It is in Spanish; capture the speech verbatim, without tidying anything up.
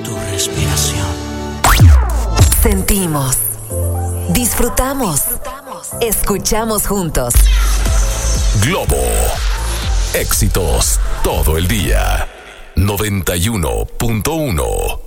tu respiración. Sentimos, disfrutamos, escuchamos juntos. Globo. Éxitos todo el día. noventa y uno punto uno